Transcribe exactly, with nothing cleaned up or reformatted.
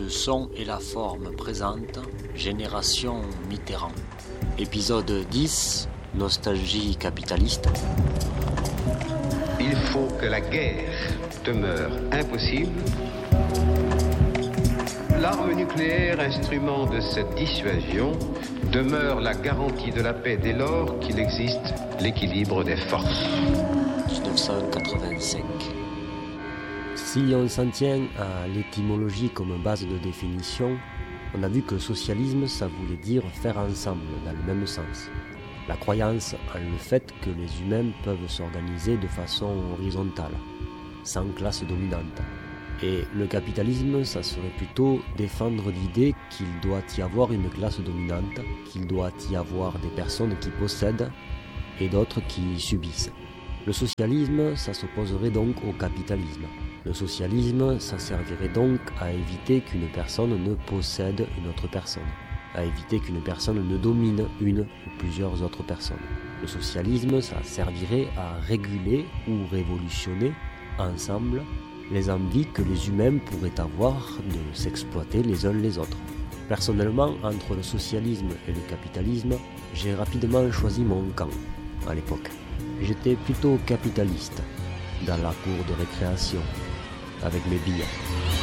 Le son et la forme présentent Génération Mitterrand. Épisode dix, Nostalgie capitaliste. Il faut que la guerre demeure impossible. L'arme nucléaire, instrument de cette dissuasion, demeure la garantie de la paix dès lors qu'il existe l'équilibre des forces. dix-neuf cent quatre-vingt-cinq. Si on s'en tient à l'étymologie comme base de définition, on a vu que socialisme, ça voulait dire faire ensemble, dans le même sens. La croyance en le fait que les humains peuvent s'organiser de façon horizontale, sans classe dominante. Et le capitalisme, ça serait plutôt défendre l'idée qu'il doit y avoir une classe dominante, qu'il doit y avoir des personnes qui possèdent et d'autres qui subissent. Le socialisme, ça s'opposerait donc au capitalisme. Le socialisme, ça servirait donc à éviter qu'une personne ne possède une autre personne, à éviter qu'une personne ne domine une ou plusieurs autres personnes. Le socialisme, ça servirait à réguler ou révolutionner ensemble les envies que les humains pourraient avoir de s'exploiter les uns les autres. Personnellement, entre le socialisme et le capitalisme, j'ai rapidement choisi mon camp à l'époque. J'étais plutôt capitaliste, dans la cour de récréation, avec mes billes.